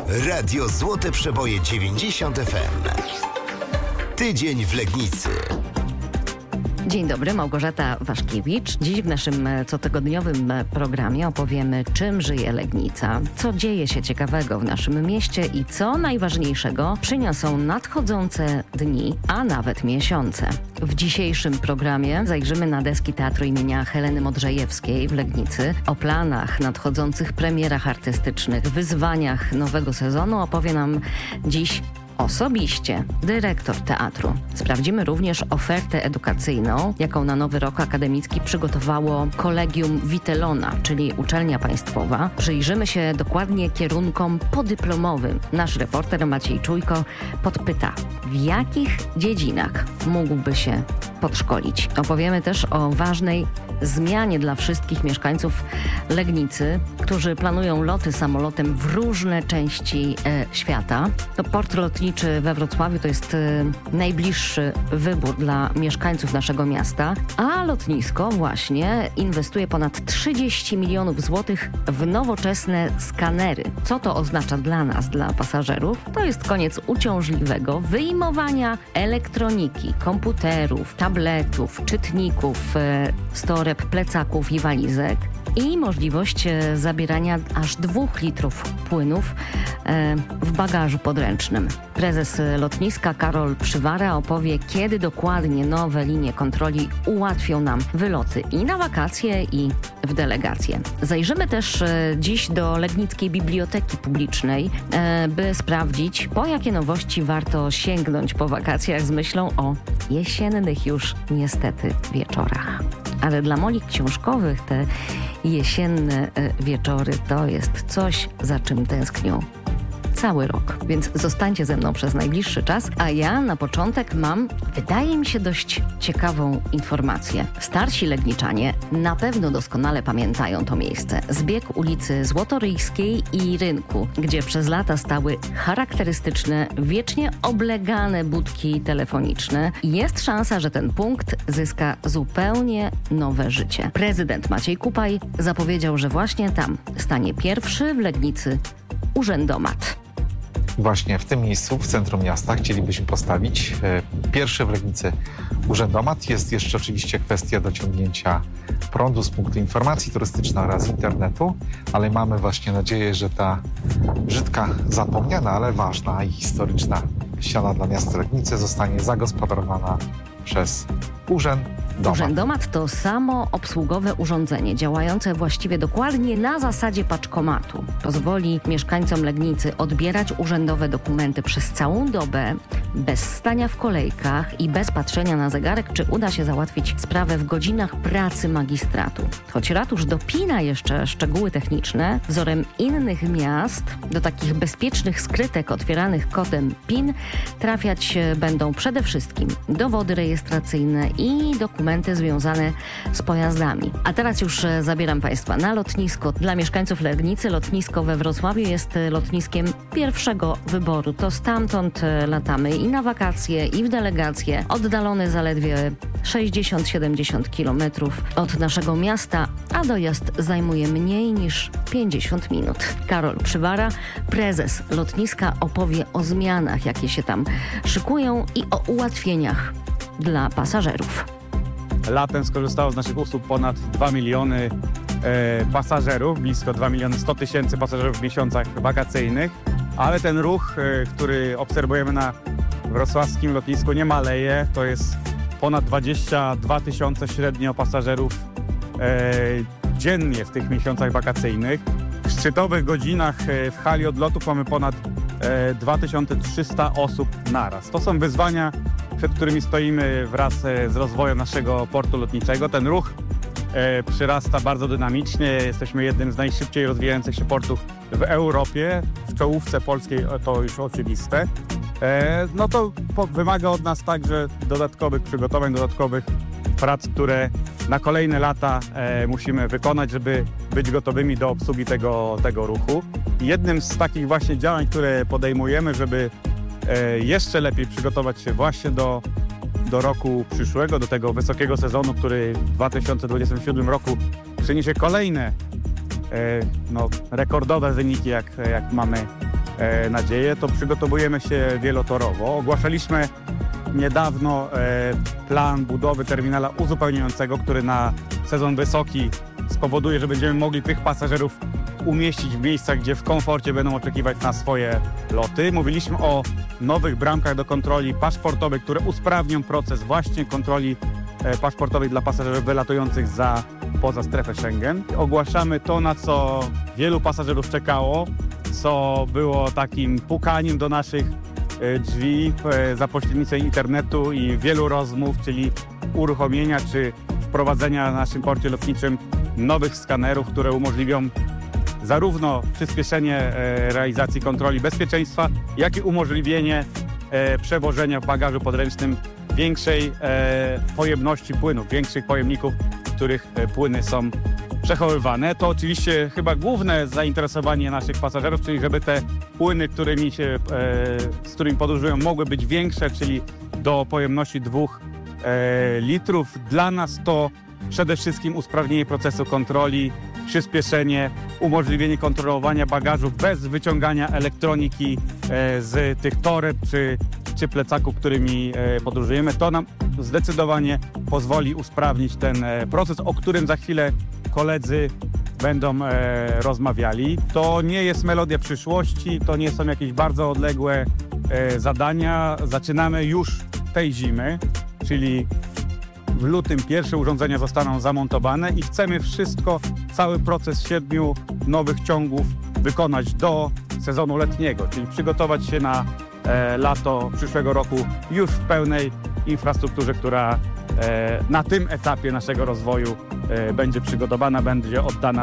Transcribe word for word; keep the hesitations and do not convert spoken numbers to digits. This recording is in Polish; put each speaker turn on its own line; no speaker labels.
Radio Złote Przeboje dziewięćdziesiąt F M. Tydzień w Legnicy.
Dzień dobry, Małgorzata Waszkiewicz. Dziś w naszym cotygodniowym programie opowiemy, czym żyje Legnica, co dzieje się ciekawego w naszym mieście i co najważniejszego przyniosą nadchodzące dni, a nawet miesiące. W dzisiejszym programie zajrzymy na deski Teatru imienia Heleny Modrzejewskiej w Legnicy. O planach, nadchodzących premierach artystycznych, wyzwaniach nowego sezonu opowie nam dziś osobiście dyrektor teatru. Sprawdzimy również ofertę edukacyjną, jaką na nowy rok akademicki przygotowało Kolegium Witelona, czyli uczelnia państwowa. Przyjrzymy się dokładnie kierunkom podyplomowym. Nasz reporter Maciej Czujko podpyta, w jakich dziedzinach mógłby się podszkolić. Opowiemy też o ważnej zmianie dla wszystkich mieszkańców Legnicy, którzy planują loty samolotem w różne części e, świata. To port lotniczy we Wrocławiu to jest e, najbliższy wybór dla mieszkańców naszego miasta, a lotnisko właśnie inwestuje ponad trzydzieści milionów złotych w nowoczesne skanery. Co to oznacza dla nas, dla pasażerów? To jest koniec uciążliwego wyjmowania elektroniki, komputerów, tabletów, czytników, e, storek, plecaków i walizek i możliwość e, zabierania aż dwóch litrów płynów e, w bagażu podręcznym. Prezes lotniska Karol Przywara opowie, kiedy dokładnie nowe linie kontroli ułatwią nam wyloty i na wakacje, i w delegacje. Zajrzymy też e, dziś do Legnickiej Biblioteki Publicznej, e, by sprawdzić, po jakie nowości warto sięgnąć po wakacjach z myślą o jesiennych już niestety wieczorach. Ale dla molik książkowych te jesienne wieczory to jest coś, za czym tęsknią cały rok. Więc zostańcie ze mną przez najbliższy czas, a ja na początek mam, wydaje mi się, dość ciekawą informację. Starsi legniczanie na pewno doskonale pamiętają to miejsce. Zbieg ulicy Złotoryjskiej i Rynku, gdzie przez lata stały charakterystyczne, wiecznie oblegane budki telefoniczne. Jest szansa, że ten punkt zyska zupełnie nowe życie. Prezydent Maciej Kupaj zapowiedział, że właśnie tam stanie pierwszy w Legnicy urzędomat.
Właśnie w tym miejscu, w centrum miasta, chcielibyśmy postawić e, pierwszy w Legnicy urzędomat. Jest jeszcze oczywiście kwestia dociągnięcia prądu z punktu informacji turystycznej oraz internetu, ale mamy właśnie nadzieję, że ta brzydka, zapomniana, ale ważna i historyczna ściana dla miasta Legnicy zostanie zagospodarowana przez urząd. Domat.
Urzędomat to samoobsługowe urządzenie działające właściwie dokładnie na zasadzie paczkomatu. Pozwoli mieszkańcom Legnicy odbierać urzędowe dokumenty przez całą dobę, bez stania w kolejkach i bez patrzenia na zegarek, czy uda się załatwić sprawę w godzinach pracy magistratu. Choć ratusz dopina jeszcze szczegóły techniczne, wzorem innych miast do takich bezpiecznych skrytek otwieranych kodem PIN trafiać będą przede wszystkim dowody rejestracyjne i dokumenty związane z pojazdami. A teraz już zabieram Państwa na lotnisko. Dla mieszkańców Legnicy lotnisko we Wrocławiu jest lotniskiem pierwszego wyboru. To stamtąd latamy i na wakacje, i w delegacje. Oddalone zaledwie sześćdziesiąt siedemdziesiąt kilometrów od naszego miasta, a dojazd zajmuje mniej niż pięćdziesiąt minut. Karol Przywara, prezes lotniska, opowie o zmianach, jakie się tam szykują i o ułatwieniach dla pasażerów.
Latem skorzystało z naszych usług ponad dwa miliony e, pasażerów, blisko dwa miliony sto tysięcy pasażerów w miesiącach wakacyjnych, ale ten ruch, e, który obserwujemy na wrocławskim lotnisku, nie maleje. To jest ponad dwadzieścia dwa tysiące średnio pasażerów e, dziennie w tych miesiącach wakacyjnych. W szczytowych godzinach e, w hali odlotów mamy ponad e, dwa tysiące trzysta osób naraz. To są wyzwania, przed którymi stoimy wraz z rozwojem naszego portu lotniczego. Ten ruch e, przyrasta bardzo dynamicznie. Jesteśmy jednym z najszybciej rozwijających się portów w Europie. W czołówce polskiej to już oczywiste. E, no to po, wymaga od nas także dodatkowych przygotowań, dodatkowych prac, które na kolejne lata e, musimy wykonać, żeby być gotowymi do obsługi tego, tego ruchu. I jednym z takich właśnie działań, które podejmujemy, żeby jeszcze lepiej przygotować się właśnie do, do roku przyszłego, do tego wysokiego sezonu, który w dwa tysiące dwudziestym siódmym roku przyniesie kolejne e, no, rekordowe wyniki, jak, jak mamy e, nadzieję, to przygotowujemy się wielotorowo. Ogłaszaliśmy niedawno e, plan budowy terminala uzupełniającego, który na sezon wysoki spowoduje, że będziemy mogli tych pasażerów umieścić w miejscach, gdzie w komforcie będą oczekiwać na swoje loty. Mówiliśmy o nowych bramkach do kontroli paszportowej, które usprawnią proces właśnie kontroli e, paszportowej dla pasażerów wylatujących za poza strefę Schengen. Ogłaszamy to, na co wielu pasażerów czekało, co było takim pukaniem do naszych e, drzwi e, za pośrednictwem internetu i wielu rozmów, czyli uruchomienia czy wprowadzenia na naszym porcie lotniczym nowych skanerów, które umożliwią zarówno przyspieszenie e, realizacji kontroli bezpieczeństwa, jak i umożliwienie e, przewożenia w bagażu podręcznym większej e, pojemności płynów, większych pojemników, w których e, płyny są przechowywane. To oczywiście chyba główne zainteresowanie naszych pasażerów, czyli żeby te płyny, którymi się, e, z którymi podróżują, mogły być większe, czyli do pojemności dwóch e, litrów. Dla nas to przede wszystkim usprawnienie procesu kontroli, przyspieszenie, umożliwienie kontrolowania bagażu bez wyciągania elektroniki e, z tych toreb czy, czy plecaków, którymi e, podróżujemy. To nam zdecydowanie pozwoli usprawnić ten e, proces, o którym za chwilę koledzy będą e, rozmawiali. To nie jest melodia przyszłości, to nie są jakieś bardzo odległe e, zadania. Zaczynamy już tej zimy, czyli w lutym pierwsze urządzenia zostaną zamontowane i chcemy wszystko, cały proces siedmiu nowych ciągów wykonać do sezonu letniego, czyli przygotować się na e, lato przyszłego roku już w pełnej infrastrukturze, która e, na tym etapie naszego rozwoju e, będzie przygotowana, będzie oddana